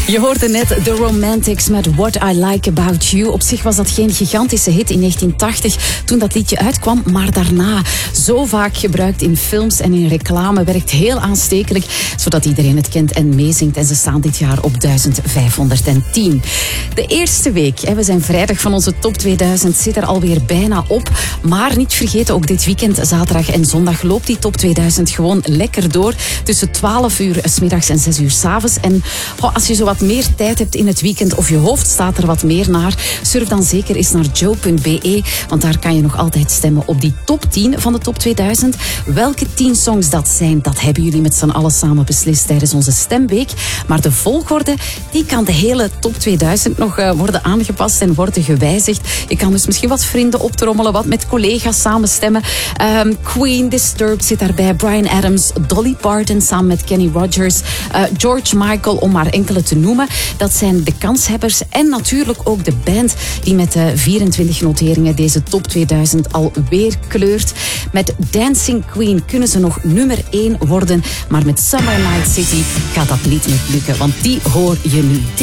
Je hoorde net The Romantics met What I Like About You. Op zich was dat geen gigantische hit in 1980 toen dat liedje uitkwam, maar daarna zo vaak gebruikt in films en in reclame, werkt heel aanstekelijk, zodat iedereen het kent en meezingt. En ze staan dit jaar op 1510. De eerste week, we zijn vrijdag van onze top 2000, zit er alweer bijna op. Maar niet vergeten, ook dit weekend, zaterdag en zondag, loopt die top 2000 gewoon lekker door. Tussen 12 uur 's middags en 6 uur 's avonds. En als je zo wat meer tijd hebt in het weekend of je hoofd staat er wat meer naar, surf dan zeker eens naar joe.be, want daar kan je nog altijd stemmen op die top 10 van de top 2000. Welke 10 songs dat zijn, dat hebben jullie met z'n allen samen beslist tijdens onze stemweek. Maar de volgorde, die kan de hele top 2000 nog worden aangepast en worden gewijzigd. Je kan dus misschien wat vrienden optrommelen, wat met collega's samen stemmen. Queen, Disturbed zit daarbij, Bryan Adams, Dolly Parton samen met Kenny Rogers, George Michael, om maar enkele te noemen. Dat zijn de kanshebbers en natuurlijk ook de band die met 24 noteringen deze top 2000 alweer kleurt. Met Dancing Queen kunnen ze nog nummer 1 worden, maar met Summer Night City gaat dat niet meer lukken, want die hoor je nu.